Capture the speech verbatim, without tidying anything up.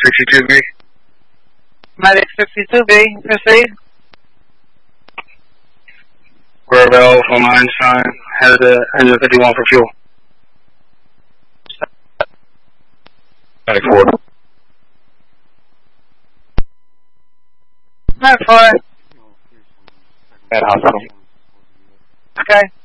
sixty-two B. Medic sixty-two B, proceed. Gravel from Einstein, headed to engine fifty-one for fuel. Medic four. Medic four. At hospital. Okay.